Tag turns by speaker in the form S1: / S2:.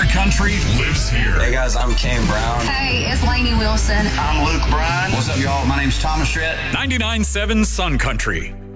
S1: Country lives here.
S2: Hey guys, I'm Kane Brown.
S3: Hey, it's Lainey Wilson.
S4: I'm Luke Bryan.
S5: What's up, y'all? My name's Thomas Tritt.
S1: 99.7 Sun Country.